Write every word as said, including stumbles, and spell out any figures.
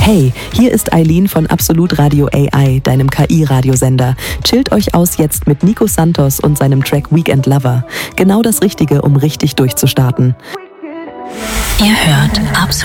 Hey, hier ist Eileen von Absolut Radio A I, deinem K I-Radiosender. Chillt euch aus jetzt mit Nico Santos und seinem Track Weekend Lover. Genau das Richtige, um richtig durchzustarten. Ihr hört Absolut